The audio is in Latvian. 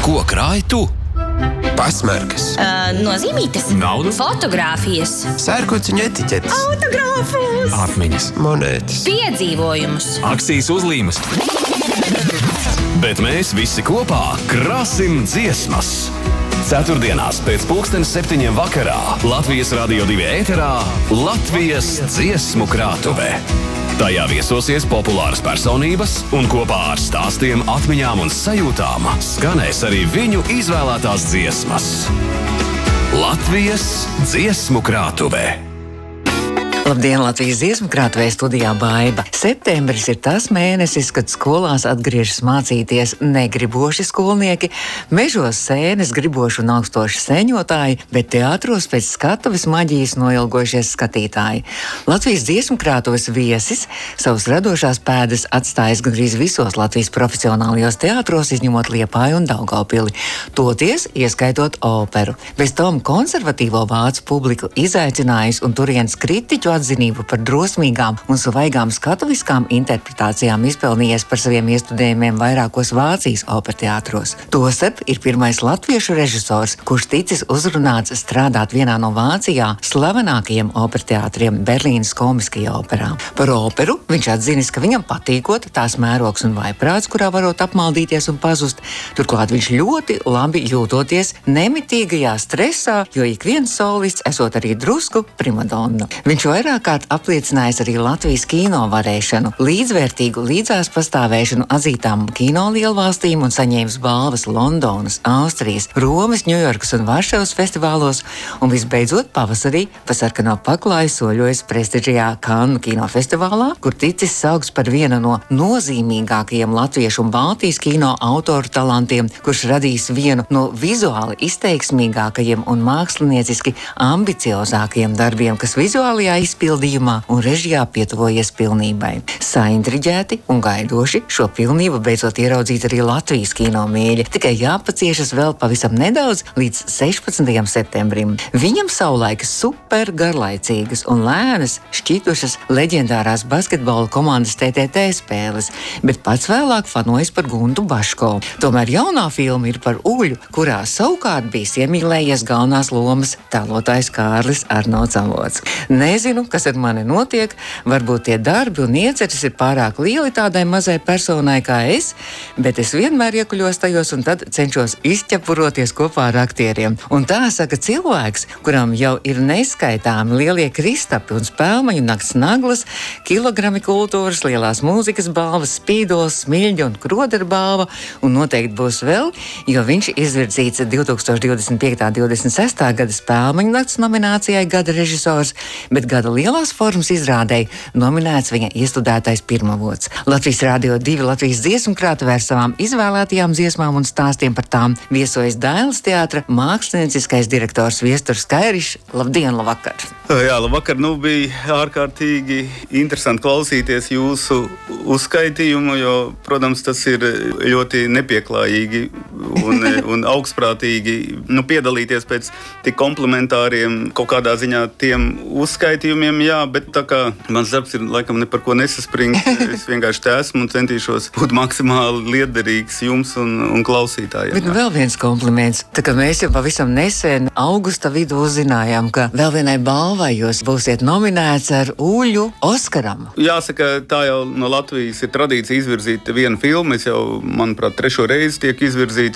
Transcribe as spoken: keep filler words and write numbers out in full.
Ko krāj tu? Pasmarkas, uh, nozīmītes, naudu, fotogrāfijas, sērkociņu etiķetes, autogrāfus, atmiņas, monētas, piedzīvojumus, akcijas uzlīmes. Bet mēs visi kopā krāsim dziesmas. Ceturtdienās pēc pulkstens septiņiem vakarā Latvijas Radio divi ēterā Latvijas dziesmu krātuve. Tajā viesosies populāras personības un kopā ar stāstiem, atmiņām un sajūtām skanēs arī viņu izvēlētās dziesmas. Latvijas dziesmu krātuve. Labdien, Latvijas dziesmu krātuvē studijā Baiba. Septembris ir tas mēnesis, kad skolās atgriežas mācīties negriboši skolnieki, mežos sēnes griboši un augstoši seņotāji, bet teātros pēc skatuves maģijas noilgojušies skatītāji. Latvijas dziesmu krātuves viesis savus radošās pēdas atstājis gandrīz visos Latvijas profesionālajos teātros, izņemot Liepāju un Daugavpili, toties ieskaitot operu. Bez tom konservatīvo vācu publiku izaicinājis un turienes kritiķu atzinību par drosmīgām un svaigām skatuviskām interpretācijām izpelnījies par saviem iestudējumiem vairākos Vācijas operteātros. Tostarp ir pirmais latviešu režisors, kurš ticis uzrunāts strādāt vienā no Vācijā slavenākajiem operteātriem Berlīnas komiskajā operā. Par operu viņš atzinis, ka viņam patīkot tās mērogs un vaiprāts, kurā varot apmaldīties un pazust. Turklāt viņš ļoti labi jūtoties nemitīgajā stresā, jo ik viens solists esot arī drusku primadonna. Viņš vairāk kārt apliecinājis arī Latvijas kino varēšanu, līdzvērtīgu līdzās pastāvēšanu atzītām kino lielvalstīm un saņēmis balvas Londonas, Austrijas, Romas, Ņujorkas un Varšavas festivālos, un visbeidzot pavasarī pa sarkano paklāju soļojas prestižajā Kannu kinofestivālā, kur ticis saukts par vienu no nozīmīgākajiem latviešu un Baltijas kino autoru talantiem, kurš radīs vienu no vizuāli izteiksmīgākajiem un mākslinieciski ambiciozākajiem darbiem, kas vizuālajā izpildījumā un režijā pietuvojies pilnībai. Saintriģēti un gaidoši šo pilnību beidzot ieraudzīt arī Latvijas kino mīļi, tikai jāpaciešas vēl pavisam nedaudz līdz sešpadsmitajam septembrim. Viņam savulaik super garlaicīgas un lēnas šķitušas leģendārās basketbola komandas T T T spēles, bet pats vēlāk fanojas par Guntu Baško. Tomēr jaunā filma ir par Uļu, kurā savukārt bija iemīlējies galvenās lomas tēlotājs Kārlis Arnolds Avots. Nezinu, kas ar mani notiek, varbūt tie darbi un ieceres ir pārāk lieli tādai mazai personai kā es, bet es vienmēr iekuļos tajos un tad cenšos izķepuroties kopā ar aktieriem. Un tā saka cilvēks, kuram jau ir neskaitāmi lielie kristapi un spēlmaņu nakts naglas, kilogrami kultūras, lielās mūzikas balvas, spīdols, smiļģa un kroderu balva, un noteikti būs vēl, jo viņš izvirzīts divtūkstoš divdesmit piekta divdesmit sestā gada spēlmaņu nakts nominācijai gada režisors, bet gada lielās formas izrādēji nominēts viņa iestudētais pirmavots. Latvijas Radio divi Latvijas dziesmu krātuvē ar savām izvēlētajām dziesmām un stāstiem par tām viesojas Dailes teātra mākslinieckais direktors Viesturs Kairišs. Labdien, labvakar! Jā, labvakar. Nu, bija ārkārtīgi interesanti klausīties jūsu uzskaitījumu, jo, protams, tas ir ļoti nepieklājīgi un, un augstprātīgi nu, piedalīties pēc tik komplementāriem kaut kādā ziņā tiem uzskaitījumiem, jā, bet tā kā mans darbs ir laikam ne par ko nesaspringt, es vienkārši te esmu un centīšos būt maksimāli liederīgs jums un, un klausītājiem. Bet nu, vēl viens kompliments. Tā kā mēs jau pavisam nesen augusta vidū uzzinājām, ka vēl vienai balvai jūs būsiet nominēts ar Uļu Oskaram. Jāsaka, tā jau no Latvijas ir tradīcija izvirzīt vienu filmu. Es jau, manuprāt, trešo reizi tiek izvirzīts